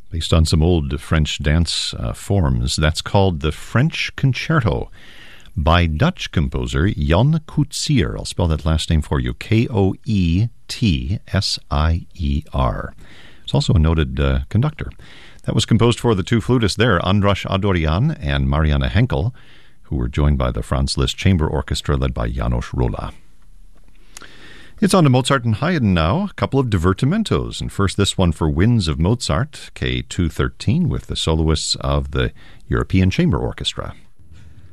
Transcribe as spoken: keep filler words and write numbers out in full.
based on some old French dance uh, forms. That's called the French Concerto by Dutch composer Jan Koetsier. I'll spell that last name for you, K O E T S I E R. He's also a noted uh, conductor. That was composed for the two flutists there, Andras Adorian and Marianne Henkel, who were joined by the Franz Liszt Chamber Orchestra led by Janos Rolla. It's on to Mozart and Haydn now, a couple of divertimentos, and first this one for Winds of Mozart, K two thirteen, with the soloists of the European Chamber Orchestra.